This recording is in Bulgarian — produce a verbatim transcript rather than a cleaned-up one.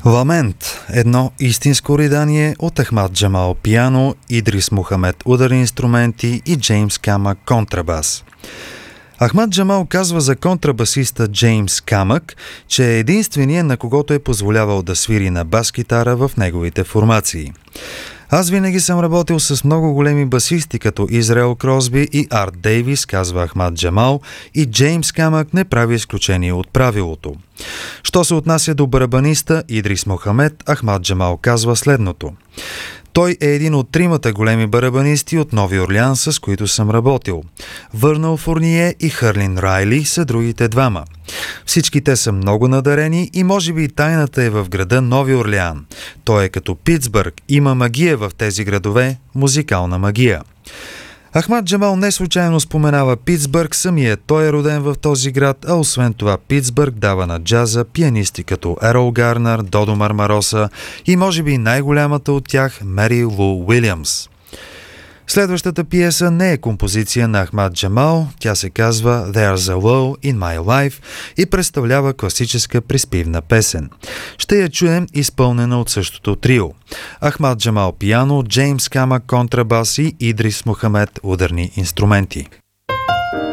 Ламент – едно истинско ридание от Ахмад Джамал пиано, Идрис Мухамед ударни инструменти и Джеймс Камък контрабас. Ахмад Джамал казва за контрабасиста Джеймс Камък, че е единственият, на когото е позволявал да свири на бас-китара в неговите формации. Аз винаги съм работил с много големи басисти, като Израел Кросби и Арт Дейвис, казва Ахмад Джамал, и Джеймс Камък не прави изключение от правилото. Що се отнася до барабаниста Идрис Мухамед, Ахмад Джамал казва следното. Той е един от тримата големи барабанисти от Нови Орлеан, с които съм работил. Върнал Фурние и Хърлин Райли са другите двама. Всички те са много надарени и може би тайната е в града Нови Орлеан. Той е като Питсбърг, има магия в тези градове, музикална магия. Ахмад Джамал не случайно споменава Питсбърг, самият той е роден в този град, а освен това Питсбърг дава на джаза пианисти като Ерол Гарнер, Додо Мармароса и може би най-голямата от тях Мери Лу Уилямс. Следващата пиеса не е композиция на Ахмад Джамал, тя се казва There's a Lull in My Life и представлява класическа приспивна песен. Ще я чуем изпълнена от същото трио. Ахмад Джамал пиано, Джеймс Камък контрабас и Идрис Мухамед ударни инструменти.